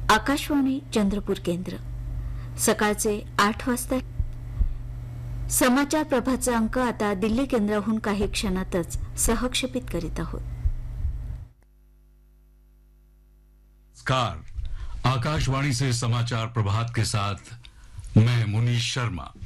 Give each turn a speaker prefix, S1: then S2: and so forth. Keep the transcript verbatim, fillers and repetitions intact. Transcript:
S1: आकाशवाणी चंद्रपूर केंद्र सकाळचे आठ वाजता समाचार प्रभातचा अंक आता दिल्ली केंद्राहून काही क्षणातच सहक्षेपित करीत आहोत.
S2: कार आकाशवाणी से समाचार प्रभात के साथ मैं मुनीश शर्मा.